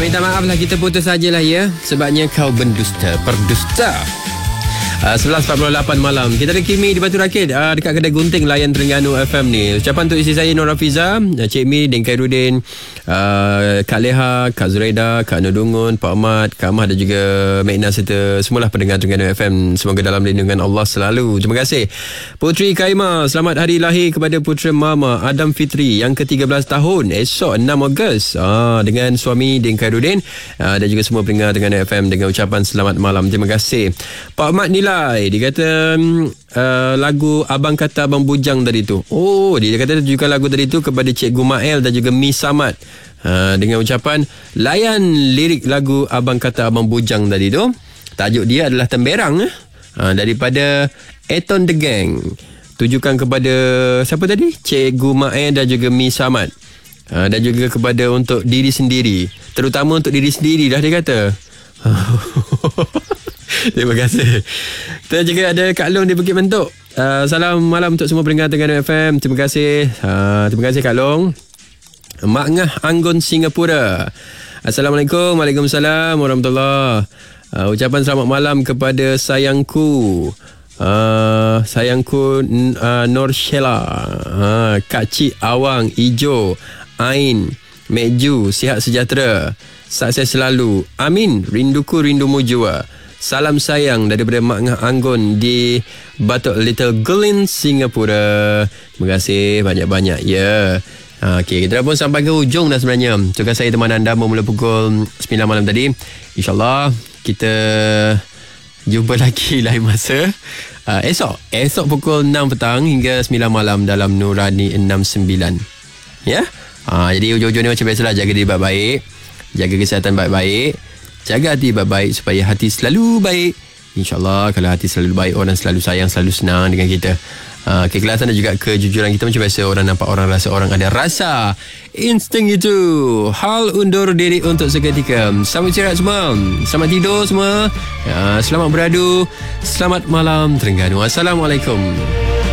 minta maaf lah, kita putus sajalah ya. Sebabnya kau berdusta. 11.48 malam. Kita ada Kimi di Batu Rakit, dekat kedai gunting layan Terengganu FM ni. Ucapan untuk isteri saya Nur Rafiza, Cik Mi, Din Khairuddin, Kak Leha, Kak Zuraida, Kak Nudungun, Pak Ahmad, Kak Ahmad dan juga Mekna serta semualah pendengar Terengganu FM. Semoga dalam lindungan Allah selalu. Terima kasih. Putri Kaima, selamat hari lahir kepada putera Mama Adam Fitri yang ke-13 tahun esok 6 Ogos, dengan suami Din Khairuddin dan juga semua pendengar Terengganu FM dengan ucapan selamat malam. Terima kasih. Pak Ahmad Nilai, dia kata lagu Abang Kata Abang Bujang tadi tu. Dia kata tujukan lagu tadi tu kepada Cikgu Mael dan juga Miss Samad, dengan ucapan layan lirik lagu Abang Kata Abang Bujang tadi tu. Tajuk dia adalah Temberang, daripada Eton The Gang. Tujukan kepada siapa tadi? Cikgu Mael dan juga Miss Samad, dan juga kepada untuk diri sendiri, terutama untuk diri sendiri dah dia kata. Terima kasih. Kita juga ada Kak Long di Bukit Bentuk. Salam malam untuk semua pendengar Terengganu FM. Terima kasih. Terima kasih Kak Long. Mak Ngah Anggun Singapura. Assalamualaikum. Waalaikumsalam warahmatullahi. Ucapan selamat malam kepada sayangku. Sayangku Nur Sheila, Kak Cik Awang, Ijo, Ain, Mekju, sihat sejahtera, sukses selalu. Amin. Rinduku rindumu jua. Salam sayang daripada Mak Ngah Anggun di Batok Little Guilin, Singapura. Terima kasih banyak-banyak ya. Okey, kita dah pun sampai ke hujung dah sebenarnya. Tugas saya teman anda bermula pukul 9 malam tadi. InsyaAllah kita jumpa lagi lain masa. Esok pukul 6 petang hingga 9 malam dalam Nurani 69. Ya. Jadi hujung-hujung ni macam biasalah, jaga diri baik-baik, jaga kesihatan baik-baik, jaga hati baik-baik supaya hati selalu baik. InsyaAllah kalau hati selalu baik, orang selalu sayang, selalu senang dengan kita. Keikhlasan dan juga kejujuran kita, macam biasa orang nampak orang rasa, orang ada rasa. Insting itu. Hal undur diri untuk seketika. Selamat istirahat semua. Selamat tidur semua. Selamat beradu. Selamat malam Terengganu. Assalamualaikum.